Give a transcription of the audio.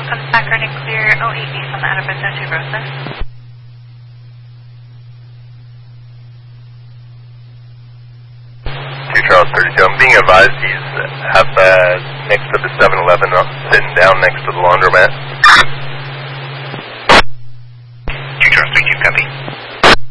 comes back running clear 08 based on the Advento Tuberosa. Charles 32. I'm being advised he's next to the 7-Eleven, sitting down next to the laundromat.